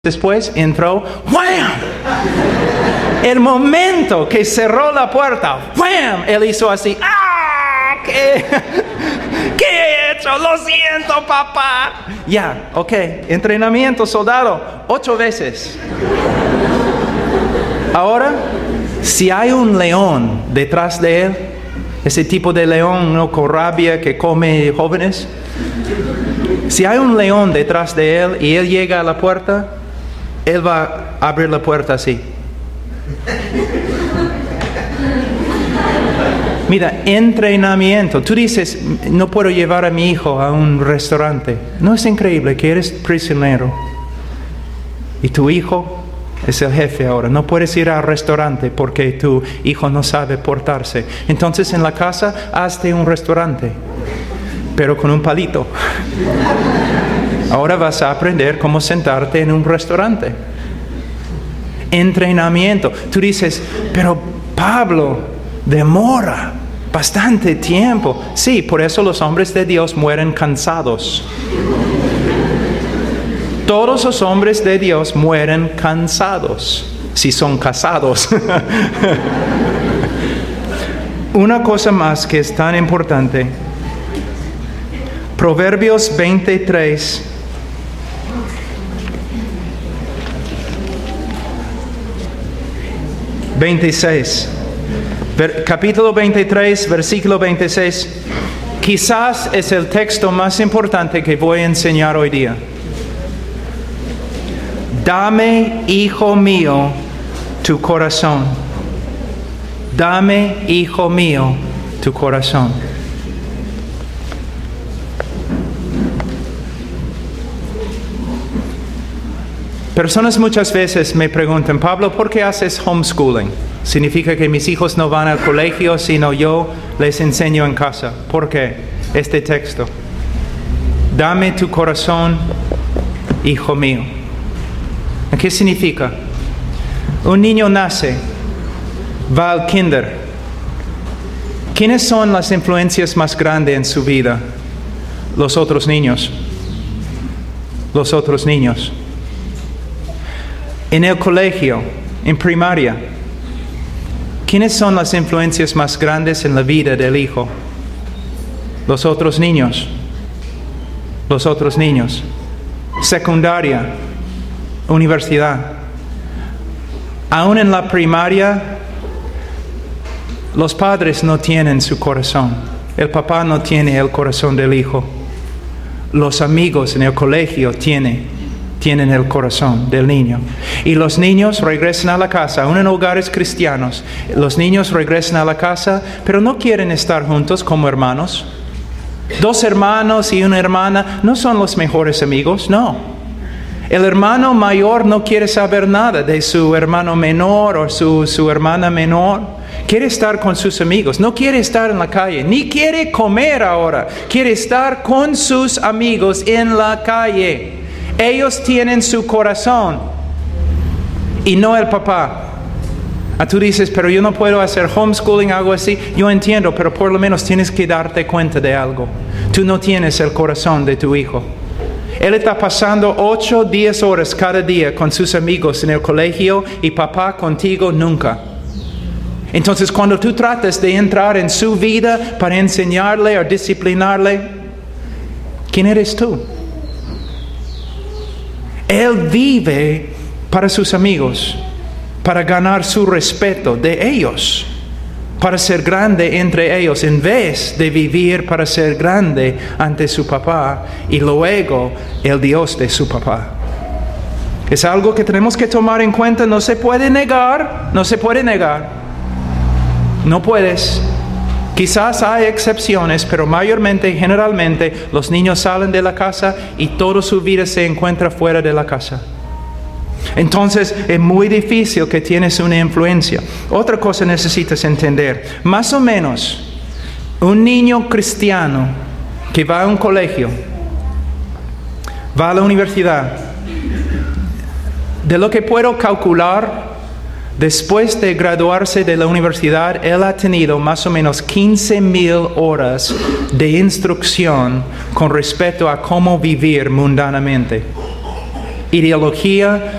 Después entró, ¡wham! El momento que cerró la puerta, ¡wham! Él hizo así, ¡ah! ¿Qué he hecho? Lo siento, papá. Ya, ok, entrenamiento, soldado, 8 veces. Ahora, si hay un león detrás de él, ese tipo de león no con rabia que come jóvenes, si hay un león detrás de él y él llega a la puerta, él va a abrir la puerta así. Mira, entrenamiento. Tú dices, no puedo llevar a mi hijo a un restaurante. ¿No es increíble que eres prisionero? Y tu hijo es el jefe ahora. No puedes ir al restaurante porque tu hijo no sabe portarse. Entonces en la casa, hazte un restaurante, pero con un palito. Ahora vas a aprender cómo sentarte en un restaurante. Entrenamiento. Tú dices, pero Pablo, demora bastante tiempo. Sí, por eso los hombres de Dios mueren cansados. Todos los hombres de Dios mueren cansados, si son casados. Una cosa más que es tan importante. Proverbios 23. Capítulo 23, versículo 26. Quizás es el texto más importante que voy a enseñar hoy día. Dame, hijo mío, tu corazón. Dame, hijo mío, tu corazón. Personas muchas veces me preguntan, Pablo, ¿por qué haces homeschooling? Significa que mis hijos no van al colegio, sino yo les enseño en casa. ¿Por qué? Este texto. Dame tu corazón, hijo mío. ¿Qué significa? Un niño nace, va al kinder. ¿Quiénes son las influencias más grandes en su vida? Los otros niños. Los otros niños. En el colegio, en primaria, ¿quiénes son las influencias más grandes en la vida del hijo? Los otros niños. Los otros niños. Secundaria, universidad. Aún en la primaria, los padres no tienen su corazón. El papá no tiene el corazón del hijo. Los amigos en el colegio tienen el corazón del niño. Y los niños regresan a la casa, aún en hogares cristianos. Los niños regresan a la casa, pero no quieren estar juntos como hermanos. 2 hermanos y una hermana no son los mejores amigos, no. El hermano mayor no quiere saber nada de su hermano menor o su hermana menor. Quiere estar con sus amigos, no quiere estar en la calle, ni quiere comer ahora. Quiere estar con sus amigos en la calle. Ellos tienen su corazón y no el papá. Tú dices, pero yo no puedo hacer homeschooling, algo así. Yo entiendo, pero por lo menos tienes que darte cuenta de algo. Tú no tienes el corazón de tu hijo. Él está pasando 8, 10 horas cada día con sus amigos en el colegio y papá contigo nunca. Entonces, cuando tú tratas de entrar en su vida para enseñarle o disciplinarle, ¿quién eres tú? Él vive para sus amigos, para ganar su respeto de ellos, para ser grande entre ellos, en vez de vivir para ser grande ante su papá y luego el Dios de su papá. Es algo que tenemos que tomar en cuenta, no se puede negar, no se puede negar. No puedes. Quizás hay excepciones, pero mayormente, generalmente, los niños salen de la casa y toda su vida se encuentra fuera de la casa. Entonces, es muy difícil que tienes una influencia. Otra cosa necesitas entender. Más o menos, un niño cristiano que va a un colegio, va a la universidad, de lo que puedo calcular, después de graduarse de la universidad, él ha tenido más o menos 15,000 horas de instrucción con respecto a cómo vivir mundanamente. ideología